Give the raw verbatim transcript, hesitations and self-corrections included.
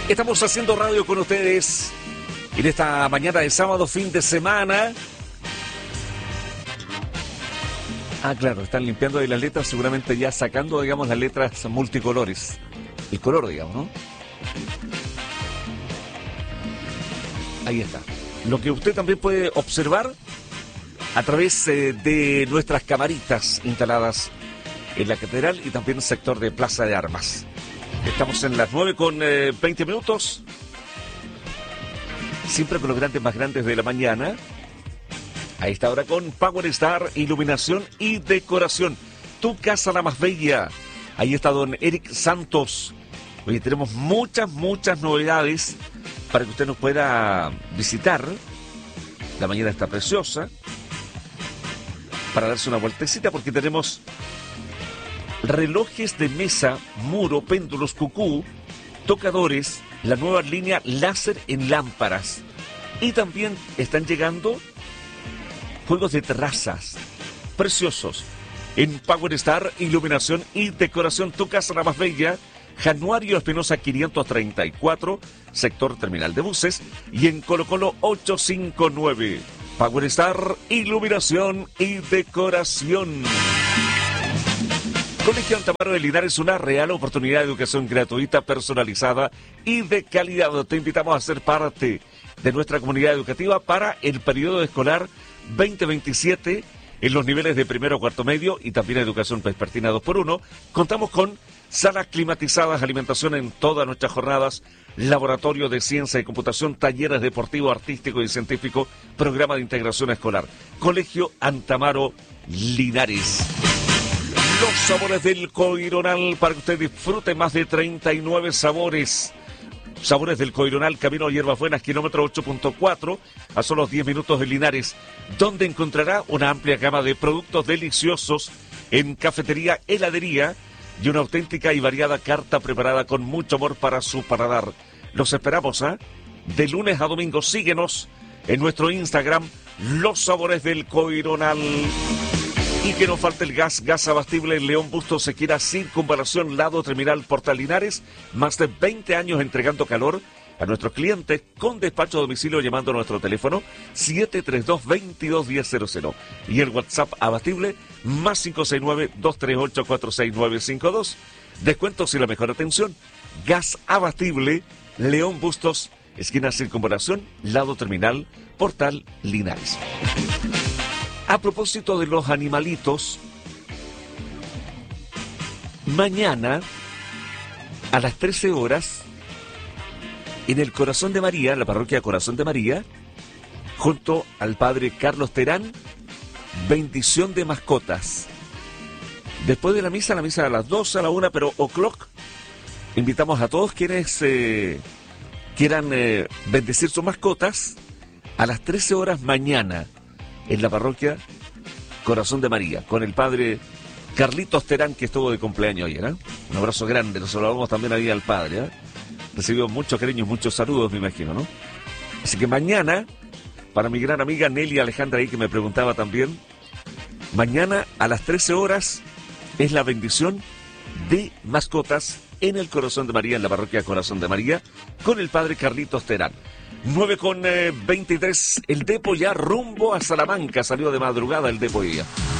Estamos haciendo radio con ustedes en esta mañana de sábado, fin de semana. Ah, claro, están limpiando ahí las letras, seguramente ya sacando, digamos, las letras multicolores. El color, digamos, ¿no? Ahí está. Lo que usted también puede observar a través eh, de nuestras camaritas instaladas en la catedral y también en el sector de Plaza de Armas. Estamos en las nueve con veinte minutos. Siempre con los grandes más grandes de la mañana. A esta hora con Power Star, iluminación y decoración. Tu casa la más bella. Ahí está don Eric Santos. Hoy tenemos muchas, muchas novedades para que usted nos pueda visitar. La mañana está preciosa. Para darse una vueltecita porque tenemos relojes de mesa, muro, péndulos, cucú, tocadores, la nueva línea láser en lámparas. Y también están llegando juegos de terrazas preciosos en Power Star, iluminación y decoración. Tu casa la más bella, Januario Espinosa quinientos treinta y cuatro, sector terminal de buses, y en Colo Colo ochocientos cincuenta y nueve. Power Star, iluminación y decoración. Colegio Antamaro de Linares, una real oportunidad de educación gratuita, personalizada y de calidad. Te invitamos a ser parte de nuestra comunidad educativa para el periodo escolar veinte veintisiete en los niveles de primero a cuarto medio y también educación vespertina dos por uno. Contamos con salas climatizadas, alimentación en todas nuestras jornadas, laboratorio de ciencia y computación, talleres deportivo, artístico y científico, programa de integración escolar. Colegio Antamaro Linares. Los sabores del Coironal para que usted disfrute más de treinta y nueve sabores. Sabores del Coironal, camino a Hierbas Buenas, kilómetro ocho punto cuatro, a solo diez minutos de Linares, donde encontrará una amplia gama de productos deliciosos en cafetería, heladería y una auténtica y variada carta preparada con mucho amor para su paladar. Los esperamos, ¿ah? ¿eh? De lunes a domingo, síguenos en nuestro Instagram, Los Sabores del Coironal. Y que no falte el gas, gas abastible en León Bustos, Sequera, Circunvalación, lado terminal Portal Linares. Más de veinte años entregando calor a nuestros clientes con despacho a domicilio llamando a nuestro teléfono siete tres dos, veintidós diez cero cero. Y el WhatsApp abastible más cinco seis nueve, dos tres ocho, cuatro seis nueve cinco dos. Descuentos y la mejor atención. Gas abastible, León Bustos, esquina Circunvalación, lado terminal Portal Linares. A propósito de los animalitos, mañana a las trece horas, en el Corazón de María, la parroquia Corazón de María, junto al padre Carlos Terán, bendición de mascotas. Después de la misa, la misa a las doce, a la una, pero o'clock, invitamos a todos quienes eh, quieran eh, bendecir sus mascotas a las trece horas mañana, en la parroquia Corazón de María, con el padre Carlitos Terán, que estuvo de cumpleaños ayer, ¿eh? Un abrazo grande, nos saludamos también ahí al padre, ¿eh? Recibió muchos cariños, muchos saludos, me imagino, ¿no? Así que mañana, para mi gran amiga Nelly Alejandra ahí, que me preguntaba también, mañana a las trece horas es la bendición de mascotas en el Corazón de María, en la parroquia Corazón de María, con el padre Carlitos Terán. nueve con veintitrés, el Depo ya rumbo a Salamanca, salió de madrugada el Depo ya.